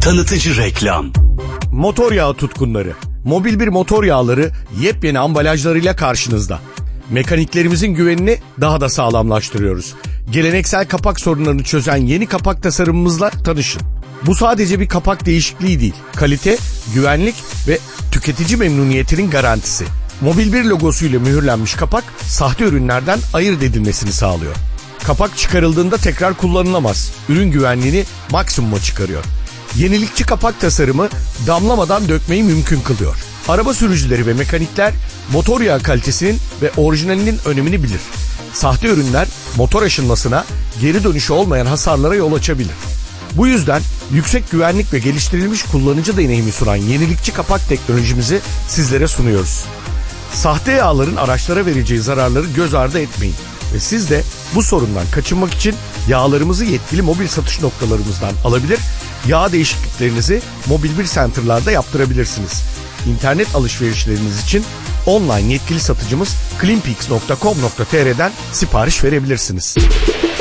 Tanıtıcı reklam. Motor yağı tutkunları. Mobil 1 motor yağları yepyeni ambalajlarıyla karşınızda. Mekaniklerimizin güvenini daha da sağlamlaştırıyoruz. Geleneksel kapak sorunlarını çözen yeni kapak tasarımımızla tanışın. Bu sadece bir kapak değişikliği değil, kalite, güvenlik ve tüketici memnuniyetinin garantisi. Mobil 1 logosuyla mühürlenmiş kapak, sahte ürünlerden ayırt edilmesini sağlıyor. Kapak çıkarıldığında tekrar kullanılamaz. Ürün güvenliğini maksimuma çıkarıyor. Yenilikçi kapak tasarımı damlamadan dökmeyi mümkün kılıyor. Araba sürücüleri ve mekanikler motor yağı kalitesinin ve orijinalinin önemini bilir. Sahte ürünler motor aşınmasına, geri dönüşü olmayan hasarlara yol açabilir. Bu yüzden yüksek güvenlik ve geliştirilmiş kullanıcı deneyimi sunan yenilikçi kapak teknolojimizi sizlere sunuyoruz. Sahte yağların araçlara vereceği zararları göz ardı etmeyin. Ve siz de bu sorundan kaçınmak için yağlarımızı yetkili mobil satış noktalarımızdan alabilir, yağ değişikliklerinizi Mobil 1 Center'larda yaptırabilirsiniz. İnternet alışverişleriniz için online yetkili satıcımız cleanpeaks.com.tr'den sipariş verebilirsiniz.